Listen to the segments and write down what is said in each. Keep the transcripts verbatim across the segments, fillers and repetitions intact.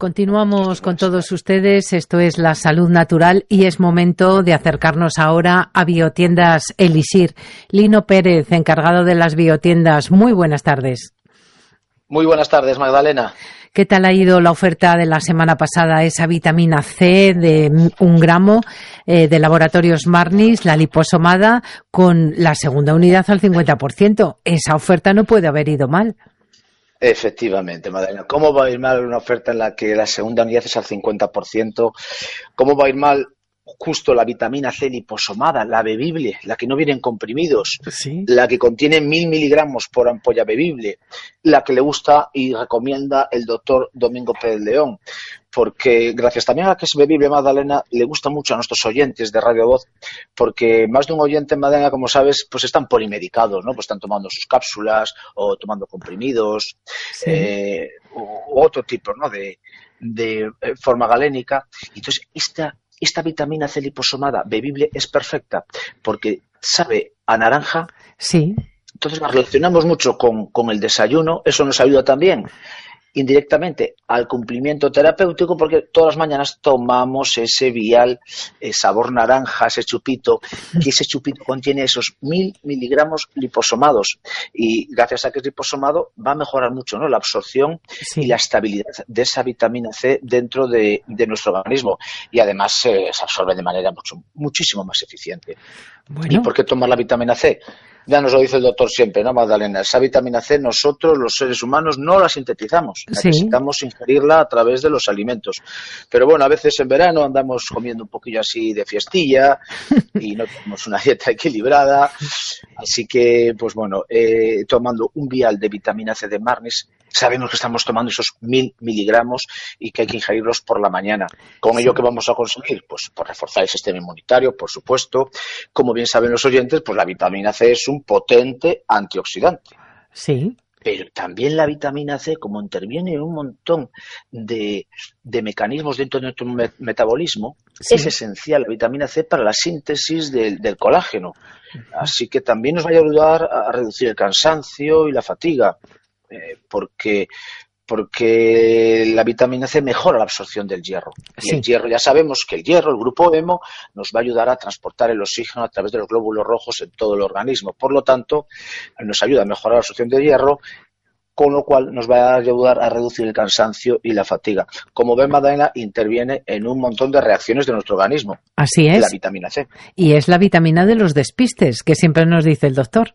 Continuamos con todos ustedes, esto es La Salud Natural y es momento de acercarnos ahora a Biotiendas Elixir. Lino Pérez, encargado de las biotiendas, muy buenas tardes. Muy buenas tardes, Magdalena. ¿Qué tal ha ido la oferta de la semana pasada? Esa vitamina C de un gramo eh, de Laboratorios Marnis, la liposomada, con la segunda unidad al cincuenta por ciento. Esa oferta no puede haber ido mal. Efectivamente, Magdalena. ¿Cómo va a ir mal una oferta en la que la segunda unidad es al cincuenta por ciento? ¿Cómo va a ir mal justo la vitamina C liposomada, la bebible, la que no viene en comprimidos, ¿Sí? La que contiene mil miligramos por ampolla bebible, la que le gusta y recomienda el doctor Domingo Pérez León? Porque gracias también a que es bebible, Magdalena, le gusta mucho a nuestros oyentes de Radio Voz, porque más de un oyente, Magdalena, como sabes, pues están polimedicados, ¿no? Pues están tomando sus cápsulas o tomando comprimidos, Sí. eh, o, o otro tipo, ¿no? De, de eh, forma galénica. Entonces, esta, esta vitamina C liposomada bebible es perfecta porque sabe a naranja. Sí. Entonces la relacionamos mucho con, con el desayuno, eso nos ayuda también indirectamente al cumplimiento terapéutico porque todas las mañanas tomamos ese vial, eh, sabor naranja, ese chupito, que ese chupito contiene esos mil miligramos liposomados y gracias a que es liposomado va a mejorar mucho, ¿no?, la absorción Sí. y la estabilidad de esa vitamina C dentro de, de nuestro organismo y además eh, se absorbe de manera mucho, muchísimo más eficiente. Bueno. ¿Y por qué tomar la vitamina C? Ya nos lo dice el doctor siempre, ¿no, Magdalena? Esa vitamina C nosotros, los seres humanos, no la sintetizamos. Sí. Necesitamos ingerirla a través de los alimentos. Pero bueno, a veces en verano andamos comiendo un poquillo así de fiestilla y no tenemos una dieta equilibrada. Así que, pues bueno, eh, tomando un vial de vitamina C de Marnis, sabemos que estamos tomando esos mil miligramos y que hay que ingerirlos por la mañana. ¿Con Sí. ello qué vamos a conseguir? Pues por reforzar el sistema inmunitario, por supuesto. Como bien saben los oyentes, pues la vitamina C es un potente antioxidante. Sí. Pero también la vitamina C, como interviene en un montón de, de mecanismos dentro de nuestro me- metabolismo, Sí. es esencial la vitamina C para la síntesis del, del colágeno. Así que también nos va a ayudar a reducir el cansancio y la fatiga, eh, porque, porque la vitamina C mejora la absorción del hierro. Y Sí. el hierro, ya sabemos que el hierro, el grupo hemo, nos va a ayudar a transportar el oxígeno a través de los glóbulos rojos en todo el organismo. Por lo tanto, nos ayuda a mejorar la absorción del hierro, con lo cual nos va a ayudar a reducir el cansancio y la fatiga. Como ven, Magdalena, interviene en un montón de reacciones de nuestro organismo, Así la es. vitamina C. Y es la vitamina de los despistes, que siempre nos dice el doctor.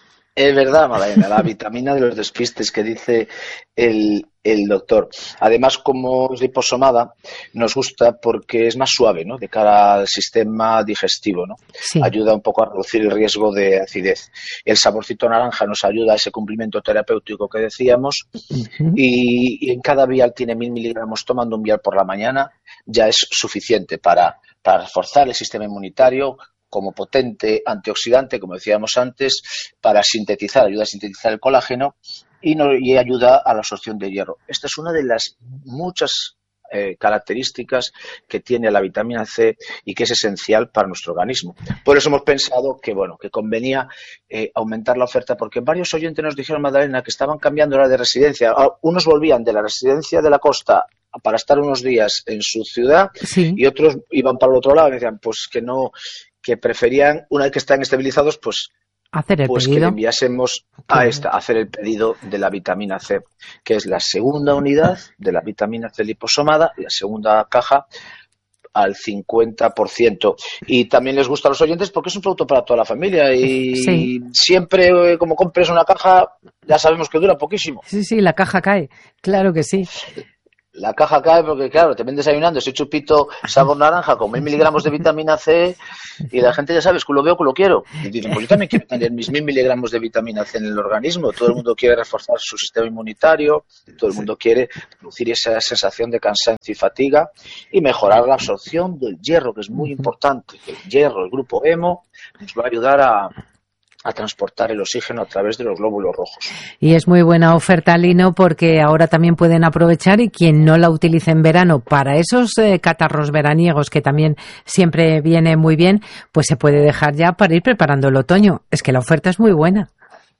Es verdad, Magdalena, la vitamina de los despistes que dice el, el doctor. Además, como es liposomada, nos gusta porque es más suave, ¿no?, de cara al sistema digestivo, ¿no? Sí. Ayuda un poco a reducir el riesgo de acidez. El saborcito naranja nos ayuda a ese cumplimiento terapéutico que decíamos. Ujú. Y, y en cada vial tiene mil miligramos. Tomando un vial por la mañana ya es suficiente para, para reforzar el sistema inmunitario como potente antioxidante, como decíamos antes, para sintetizar, ayuda a sintetizar el colágeno y, no, y ayuda a la absorción de hierro. Esta es una de las muchas eh, características que tiene la vitamina C y que es esencial para nuestro organismo. Por eso hemos pensado que, bueno, que convenía eh, aumentar la oferta, porque varios oyentes nos dijeron, Magdalena, que estaban cambiando la de residencia. Unos volvían de la residencia de la costa para estar unos días en su ciudad Sí. y otros iban para el otro lado y decían pues que no, que preferían, una vez que están estabilizados, pues, Hacer el pues que pedido. le enviásemos a Claro. esta, a hacer el pedido de la vitamina C, que es la segunda unidad de la vitamina C liposomada, la segunda caja al cincuenta por ciento. Y también les gusta a los oyentes porque es un producto para toda la familia y Sí. siempre, eh, como compres una caja, ya sabemos que dura poquísimo. Sí, sí, la caja cae. Claro que sí. La caja cae porque, claro, te ven desayunando ese chupito sabor naranja con mil miligramos de vitamina C y la gente ya sabes, que lo veo, que lo quiero. Y dicen, pues yo también quiero tener mis mil miligramos de vitamina C en el organismo. Todo el mundo quiere reforzar su sistema inmunitario, todo el mundo quiere reducir esa sensación de cansancio y fatiga y mejorar la absorción del hierro, que es muy importante. El hierro, el grupo hemo, nos va a ayudar a... a transportar el oxígeno a través de los glóbulos rojos. Y es muy buena oferta, Lino, porque ahora también pueden aprovechar y quien no la utilice en verano para esos eh, catarros veraniegos, que también siempre viene muy bien, pues se puede dejar ya para ir preparando el otoño. Es que la oferta es muy buena.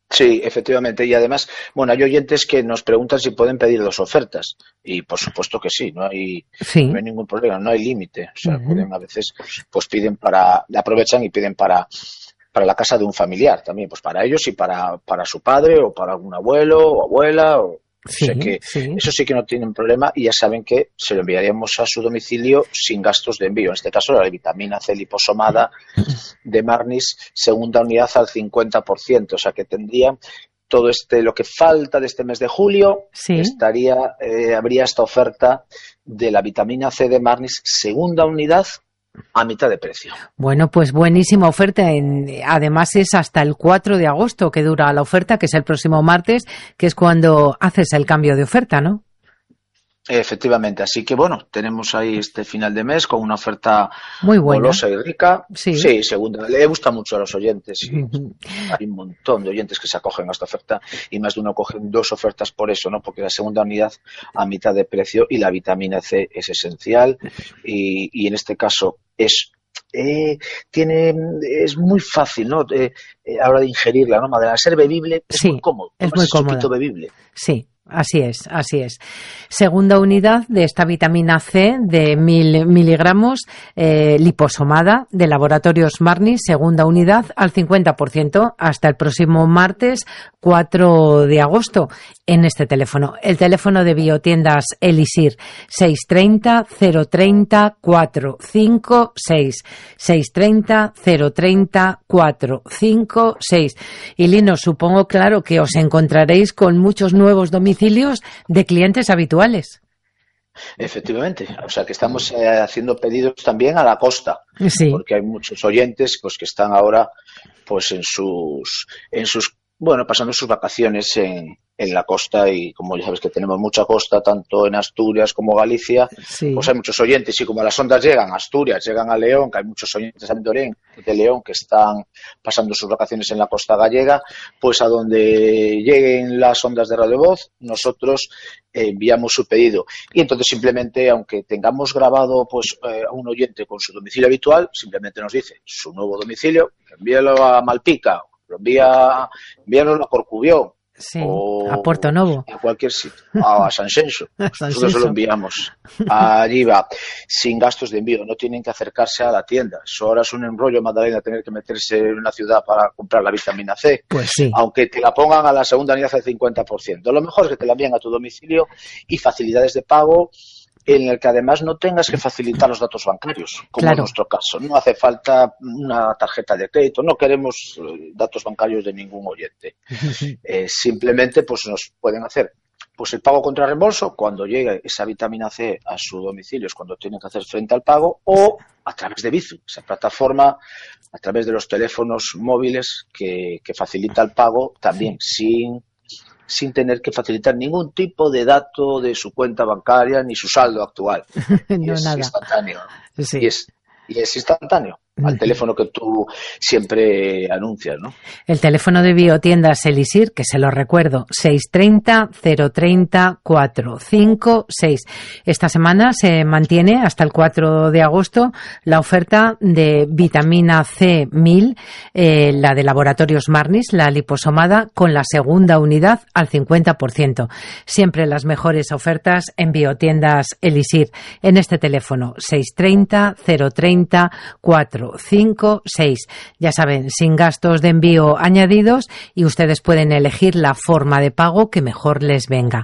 Sí, efectivamente. Y además, bueno, hay oyentes que nos preguntan si pueden pedir dos ofertas. Y por supuesto que sí, no hay, Sí. no hay ningún problema, no hay límite. O sea, Uh-huh. pueden a veces, pues piden para, aprovechan y piden para, para la casa de un familiar también, pues para ellos y para, para su padre o para algún abuelo o abuela. O, Sí, o sea que sí. eso sí que no tienen problema y ya saben que se lo enviaríamos a su domicilio sin gastos de envío. En este caso, la vitamina C liposomada de Marnis, segunda unidad al cincuenta por ciento. O sea que tendrían todo este, lo que falta de este mes de julio, Sí. estaría, eh, habría esta oferta de la vitamina C de Marnis, segunda unidad a mitad de precio. Bueno, pues buenísima oferta. En, además es hasta el cuatro de agosto que dura la oferta, que es el próximo martes, que es cuando haces el cambio de oferta, ¿no? Efectivamente, así que bueno, tenemos ahí este final de mes con una oferta muy buena, golosa y rica. Sí, sí, segunda, le gusta mucho a los oyentes y uh-huh. hay un montón de oyentes que se acogen a esta oferta y más de uno cogen dos ofertas por eso, ¿no? Porque la segunda unidad a mitad de precio y la vitamina C es esencial y, y en este caso es Eh, tiene es muy fácil, ¿no? Eh, eh, a la hora de ingerirla, ¿no? Madre, al ser bebible es sí, muy cómodo, es muy cómodo, bebible. Sí. Así es, así es. Segunda unidad de esta vitamina C de mil miligramos, eh, liposomada de Laboratorios Marnis, segunda unidad al cincuenta por ciento hasta el próximo martes cuatro de agosto en este teléfono. El teléfono de Biotiendas Elisir, seis tres cero, cero tres cero, cuatro cinco seis, seis tres cero, cero tres cero, cuatro cinco seis. Y Lino, supongo, claro, que os encontraréis con muchos nuevos domicilios de clientes habituales. Efectivamente, o sea que estamos eh, haciendo pedidos también a la costa, sí. porque hay muchos oyentes pues que están ahora pues en sus en sus bueno, pasando sus vacaciones en, en la costa y como ya sabes que tenemos mucha costa, tanto en Asturias como Galicia, sí. pues hay muchos oyentes y como las ondas llegan a Asturias, llegan a León, que hay muchos oyentes de León que están pasando sus vacaciones en la costa gallega, pues a donde lleguen las ondas de Radio Voz, nosotros eh, enviamos su pedido. Y entonces simplemente, aunque tengamos grabado pues eh, a un oyente con su domicilio habitual, simplemente nos dice su nuevo domicilio, envíalo a Malpica, lo envía, envíanos a Corcubión, sí, o a Puerto Novo, a cualquier sitio, a Sanxenxo. Nosotros se lo enviamos. Allí va, sin gastos de envío, no tienen que acercarse a la tienda. Eso ahora es un enrollo, Magdalena, tener que meterse en una ciudad para comprar la vitamina C. Pues sí. Aunque te la pongan a la segunda unidad al cincuenta por ciento. Lo mejor es que te la envíen a tu domicilio y facilidades de pago en el que además no tengas que facilitar los datos bancarios, como claro. en nuestro caso. No hace falta una tarjeta de crédito, no queremos datos bancarios de ningún oyente. Eh, simplemente pues nos pueden hacer pues el pago contra reembolso cuando llegue esa vitamina C a su domicilio, es cuando tienen que hacer frente al pago, o a través de Bizum, esa plataforma, a través de los teléfonos móviles que, que facilita el pago también sin sin tener que facilitar ningún tipo de dato de su cuenta bancaria ni su saldo actual. no, y es nada. instantáneo. Sí. Y es, y es instantáneo. Al teléfono que tú siempre anuncias, ¿no? El teléfono de Biotiendas Elisir, que se lo recuerdo, seis tres cero, cero tres cero, cuatro cinco seis. Esta semana se mantiene hasta el cuatro de agosto la oferta de vitamina C mil, eh, la de Laboratorios Marnis, la liposomada, con la segunda unidad al cincuenta por ciento. Siempre las mejores ofertas en Biotiendas Elisir. En este teléfono, seis tres cero, cero tres cero, cuatro cinco seis. Ya saben, sin gastos de envío añadidos y ustedes pueden elegir la forma de pago que mejor les venga.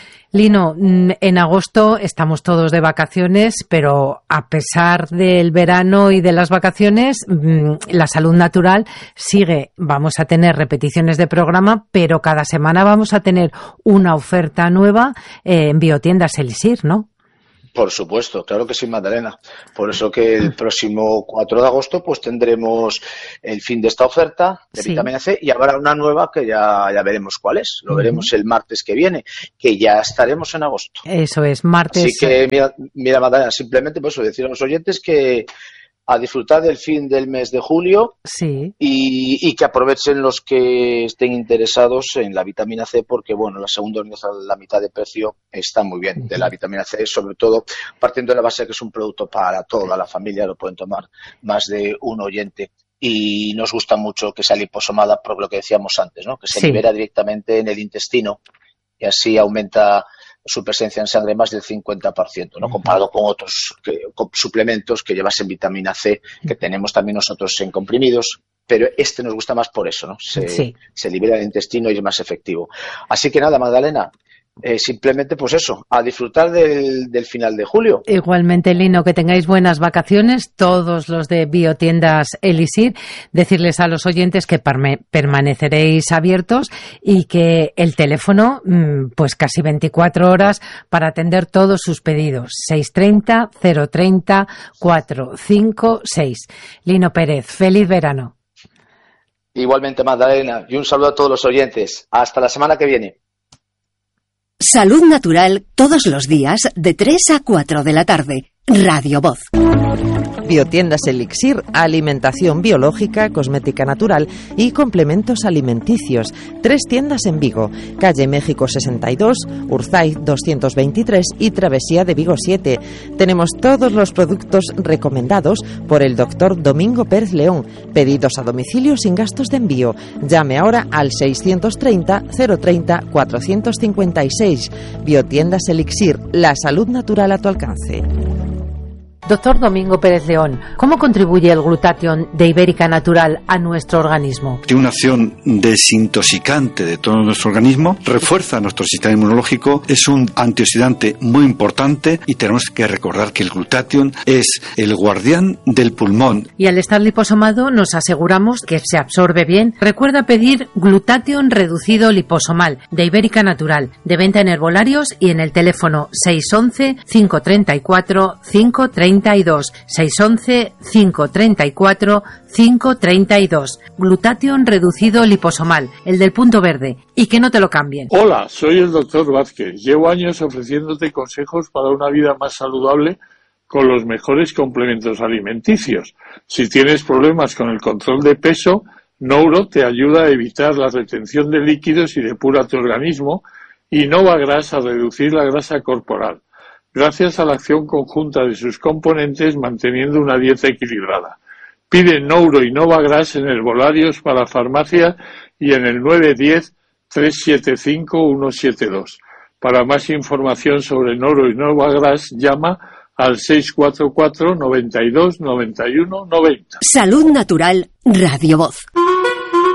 Lino, en agosto estamos todos de vacaciones, pero a pesar del verano y de las vacaciones, la salud natural sigue. Vamos a tener repeticiones de programa, pero cada semana vamos a tener una oferta nueva en Biotiendas Elisir, ¿no? Por supuesto, claro que sí, Magdalena. Por eso que el próximo cuatro de agosto pues tendremos el fin de esta oferta de sí. vitamina C y habrá una nueva que ya, ya veremos cuál es. Lo uh-huh. veremos el martes que viene, que ya estaremos en agosto. Eso es, martes. Así que, mira, mira Magdalena, simplemente por eso decir a los oyentes que a disfrutar del fin del mes de julio sí. y, y que aprovechen los que estén interesados en la vitamina C porque, bueno, la segunda unidad a la mitad de precio está muy bien de la vitamina C, sobre todo partiendo de la base que es un producto para toda la familia, lo pueden tomar más de un oyente y nos gusta mucho que sea liposomada por lo que decíamos antes, ¿no? Que se Sí. libera directamente en el intestino y así aumenta su presencia en sangre más del cincuenta por ciento, ¿no? Comparado con otros que, con suplementos que llevasen vitamina C, que tenemos también nosotros en comprimidos, pero este nos gusta más por eso, ¿no? Se, Sí. se libera el intestino y es más efectivo. Así que nada, Magdalena, eh, simplemente pues eso, a disfrutar del, del final de julio. Igualmente, Lino, que tengáis buenas vacaciones, todos los de Biotiendas Elixir. Decirles a los oyentes que perme- permaneceréis abiertos y que el teléfono, mm, pues casi veinticuatro horas para atender todos sus pedidos. seis treinta, cero treinta, cuatrocientos cincuenta y seis. Lino Pérez, feliz verano. Igualmente, Magdalena, y un saludo a todos los oyentes. Hasta la semana que viene. Salud Natural todos los días de tres a cuatro de la tarde. Radio Voz. Biotiendas Elixir, alimentación biológica, cosmética natural y complementos alimenticios. Tres tiendas en Vigo, calle México sesenta y dos, Urzaiz doscientos veintitrés y Travesía de Vigo siete. Tenemos todos los productos recomendados por el doctor Domingo Pérez León. Pedidos a domicilio sin gastos de envío. Llame ahora al seiscientos treinta, cero treinta, cuatrocientos cincuenta y seis. Biotiendas Elixir, la salud natural a tu alcance. Doctor Domingo Pérez León, ¿cómo contribuye el glutatión de Ibérica Natural a nuestro organismo? Tiene una acción desintoxicante de todo nuestro organismo, refuerza nuestro sistema inmunológico, es un antioxidante muy importante y tenemos que recordar que el glutatión es el guardián del pulmón. Y al estar liposomado nos aseguramos que se absorbe bien. Recuerda pedir glutatión reducido liposomal de Ibérica Natural, de venta en herbolarios y en el teléfono seis once, cinco treinta y cuatro, cinco treinta y dos, seis once, cinco treinta y cuatro, cinco treinta y dos. Glutatión reducido liposomal, el del punto verde, y que no te lo cambien. Hola, soy el doctor Vázquez. Llevo años ofreciéndote consejos para una vida más saludable con los mejores complementos alimenticios. Si tienes problemas con el control de peso, Nouro te ayuda a evitar la retención de líquidos y depura tu organismo, y Novagras a reducir la grasa corporal, gracias a la acción conjunta de sus componentes manteniendo una dieta equilibrada. Pide Nouro y Novagras en herbolarios para farmacia y en el nueve uno cero, tres siete cinco, uno siete dos. Para más información sobre Nouro y Novagras, llama al seis cuatro cuatro, noventa y dos, noventa y uno, noventa. Salud Natural, Radio Voz.